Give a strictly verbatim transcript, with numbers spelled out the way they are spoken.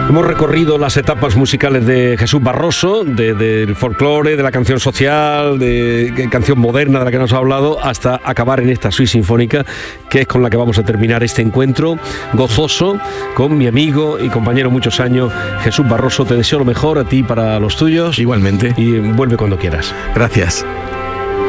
Hemos recorrido las etapas musicales de Jesús Barroso, de, del folclore, de la canción social, de, de canción moderna de la que nos ha hablado, hasta acabar en esta suite sinfónica, que es con la que vamos a terminar este encuentro gozoso con mi amigo y compañero muchos años, Jesús Barroso. Te deseo lo mejor a ti y para los tuyos. Igualmente. Y vuelve cuando quieras. Gracias.